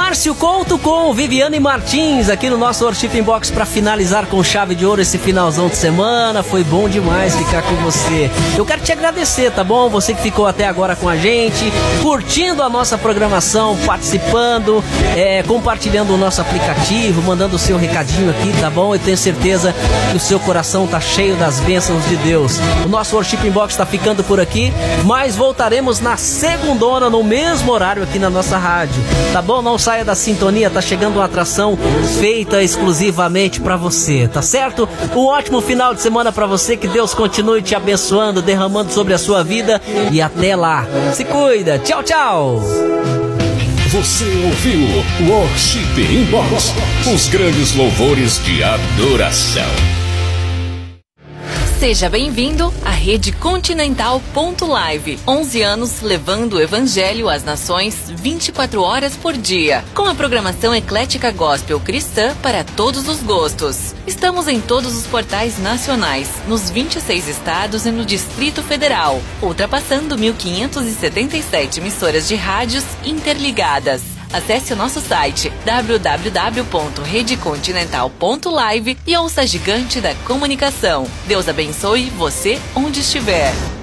Márcio Couto com Viviane Martins aqui no nosso Worship Inbox para finalizar com chave de ouro esse finalzão de semana. Foi bom demais ficar com você. Eu quero te agradecer, tá bom? Você que ficou até agora com a gente, curtindo a nossa programação, participando, compartilhando o nosso aplicativo, mandando o seu recadinho aqui, tá bom? Eu tenho certeza que o seu coração tá cheio das bênçãos de Deus. O nosso Worship Inbox tá ficando por aqui, mas voltaremos na segundona, no mesmo horário aqui na nossa rádio, tá bom? Não saia da sintonia, tá chegando uma atração feita exclusivamente pra você, tá certo? Um ótimo final de semana pra você, que Deus continue te abençoando, derramando sobre a sua vida, e até lá. Se cuida, tchau, tchau! Você ouviu o Worship Inbox, os grandes louvores de adoração. Seja bem-vindo à Rede Continental.live. 11 anos levando o Evangelho às nações 24 horas por dia. Com a programação eclética gospel cristã para todos os gostos. Estamos em todos os portais nacionais, nos 26 estados e no Distrito Federal, ultrapassando 1.577 emissoras de rádios interligadas. Acesse o nosso site www.redecontinental.live e ouça a gigante da comunicação. Deus abençoe você onde estiver.